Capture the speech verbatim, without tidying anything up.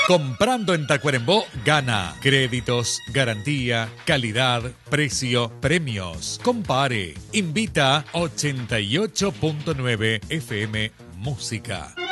Comprando en Tacuarembó, gana. Créditos, garantía, calidad, precio, premios. Compare. Invita ochenta y ocho punto nueve F M Música.